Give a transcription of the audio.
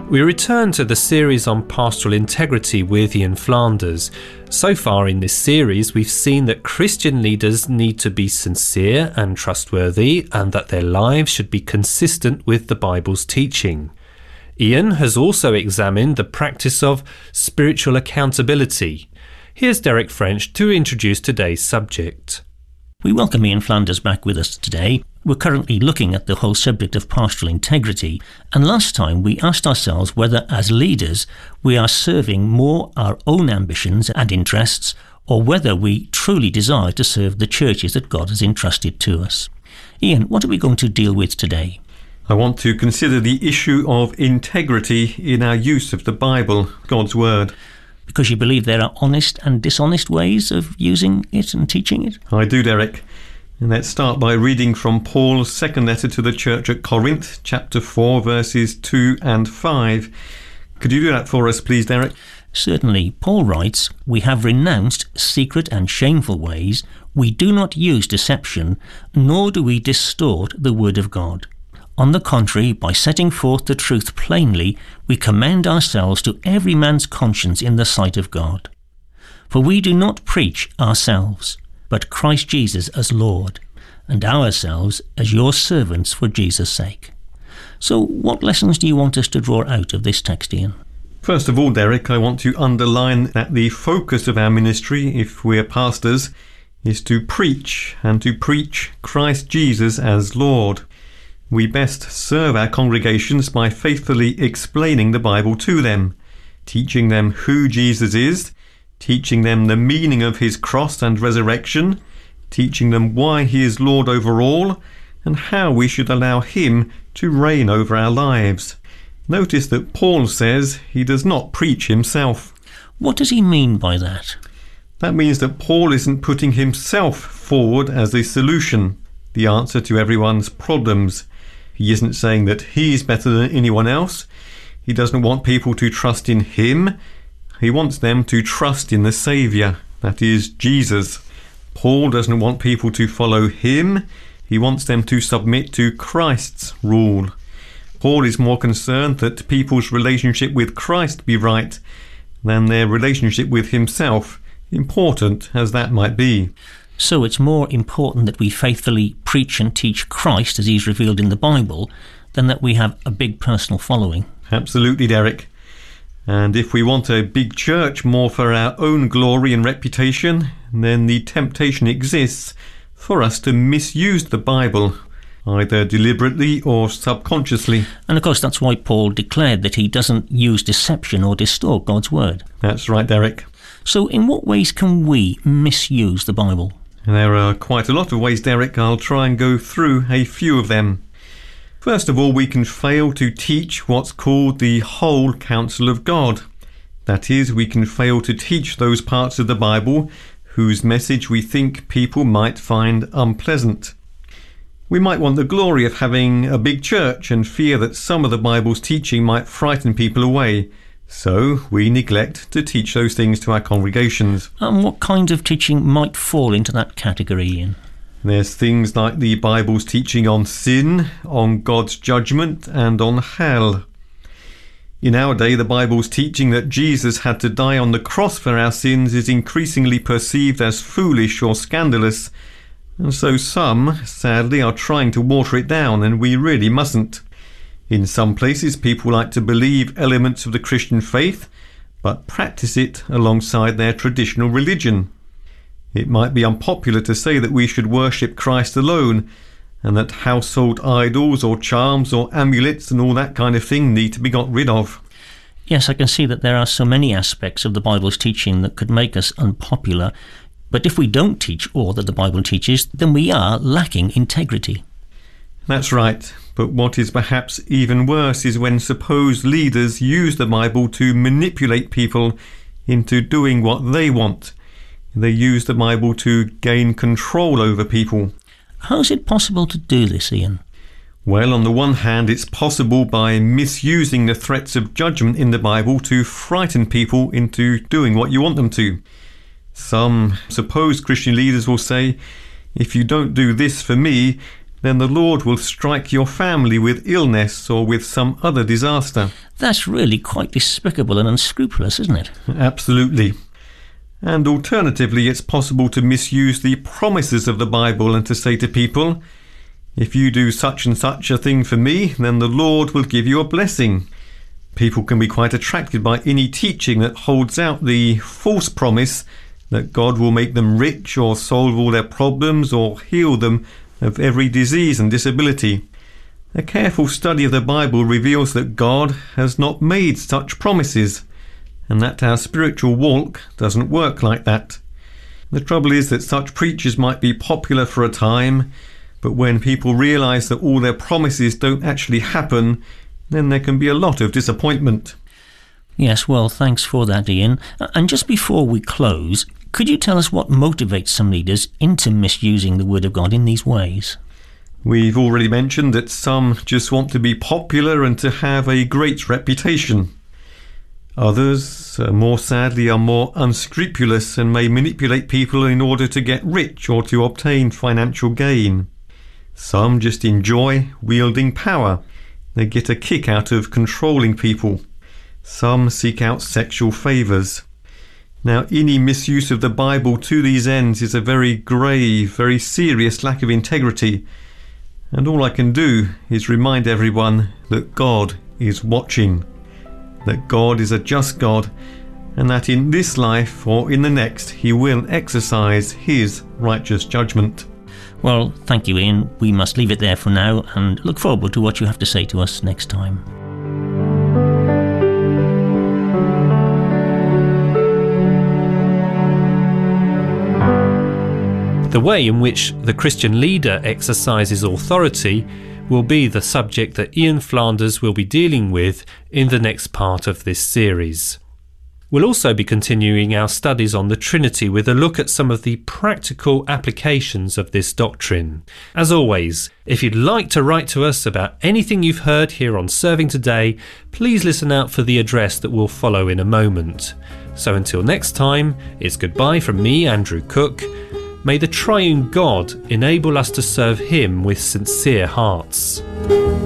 We return to the series on pastoral integrity with Ian Flanders. So far in this series, we've seen that Christian leaders need to be sincere and trustworthy, and that their lives should be consistent with the Bible's teaching. Ian has also examined the practice of spiritual accountability. Here's Derek French to introduce today's subject. We welcome Ian Flanders back with us today. We're currently looking at the whole subject of pastoral integrity, and last time we asked ourselves whether as leaders we are serving more our own ambitions and interests, or whether we truly desire to serve the churches that God has entrusted to us. Ian, what are we going to deal with today? I want to consider the issue of integrity in our use of the Bible, God's Word. Because you believe there are honest and dishonest ways of using it and teaching it? I do, Derek. And let's start by reading from Paul's second letter to the church at Corinth, chapter 4, verses 2 and 5. Could you do that for us, please, Derek? Certainly. Paul writes, "We have renounced secret and shameful ways. We do not use deception, nor do we distort the word of God. On the contrary, by setting forth the truth plainly, we commend ourselves to every man's conscience in the sight of God. For we do not preach ourselves, but Christ Jesus as Lord, and ourselves as your servants for Jesus' sake." So what lessons do you want us to draw out of this text, Ian? First of all, Derek, I want to underline that the focus of our ministry, if we're pastors, is to preach, and to preach Christ Jesus as Lord. We best serve our congregations by faithfully explaining the Bible to them, teaching them who Jesus is, teaching them the meaning of his cross and resurrection, teaching them why he is Lord over all, and how we should allow him to reign over our lives. Notice that Paul says he does not preach himself. What does he mean by that? That means that Paul isn't putting himself forward as the solution, the answer to everyone's problems. He isn't saying that he's better than anyone else. He doesn't want people to trust in him. He wants them to trust in the Saviour, that is, Jesus. Paul doesn't want people to follow him. He wants them to submit to Christ's rule. Paul is more concerned that people's relationship with Christ be right than their relationship with himself, important as that might be. So it's more important that we faithfully preach and teach Christ as he's revealed in the Bible than that we have a big personal following. Absolutely, Derek. And if we want a big church more for our own glory and reputation, then the temptation exists for us to misuse the Bible, either deliberately or subconsciously. And of course that's why Paul declared that he doesn't use deception or distort God's word. That's right, Derek. So in what ways can we misuse the Bible? There are quite a lot of ways, Derek. I'll try and go through a few of them. First of all, we can fail to teach what's called the whole counsel of God. That is, we can fail to teach those parts of the Bible whose message we think people might find unpleasant. We might want the glory of having a big church and fear that some of the Bible's teaching might frighten people away. So we neglect to teach those things to our congregations. And what kind of teaching might fall into that category, Ian? There's things like the Bible's teaching on sin, on God's judgment, and on hell. In our day, the Bible's teaching that Jesus had to die on the cross for our sins is increasingly perceived as foolish or scandalous, and so some, sadly, are trying to water it down, and we really mustn't. In some places, people like to believe elements of the Christian faith, but practice it alongside their traditional religion. It might be unpopular to say that we should worship Christ alone, and that household idols or charms or amulets and all that kind of thing need to be got rid of. Yes, I can see that there are so many aspects of the Bible's teaching that could make us unpopular, but if we don't teach all that the Bible teaches, then we are lacking integrity. That's right, but what is perhaps even worse is when supposed leaders use the Bible to manipulate people into doing what they want. They use the Bible to gain control over people. How is it possible to do this, Ian? Well, on the one hand, it's possible by misusing the threats of judgment in the Bible to frighten people into doing what you want them to. Some supposed Christian leaders will say, if you don't do this for me, then the Lord will strike your family with illness or with some other disaster. That's really quite despicable and unscrupulous, isn't it? Absolutely. And alternatively, it's possible to misuse the promises of the Bible and to say to people, if you do such and such a thing for me, then the Lord will give you a blessing. People can be quite attracted by any teaching that holds out the false promise that God will make them rich or solve all their problems or heal them of every disease and disability. A careful study of the Bible reveals that God has not made such promises, and that our spiritual walk doesn't work like that. The trouble is that such preachers might be popular for a time, but when people realise that all their promises don't actually happen, then there can be a lot of disappointment. Yes, well, thanks for that, Ian. And just before we close, could you tell us what motivates some leaders into misusing the Word of God in these ways? We've already mentioned that some just want to be popular and to have a great reputation. Others, more sadly, are more unscrupulous and may manipulate people in order to get rich or to obtain financial gain. Some just enjoy wielding power. They get a kick out of controlling people. Some seek out sexual favours. Now, any misuse of the Bible to these ends is a very grave, very serious lack of integrity. And all I can do is remind everyone that God is watching. That God is a just God, and that in this life or in the next he will exercise his righteous judgment. Well, thank you, Ian. We must leave it there for now and look forward to what you have to say to us next time. The way in which the Christian leader exercises authority will be the subject that Ian Flanders will be dealing with in the next part of this series. We'll also be continuing our studies on the Trinity with a look at some of the practical applications of this doctrine. As always, if you'd like to write to us about anything you've heard here on Serving Today, please listen out for the address that will follow in a moment. So until next time, it's goodbye from me, Andrew Cook. May the triune God enable us to serve him with sincere hearts.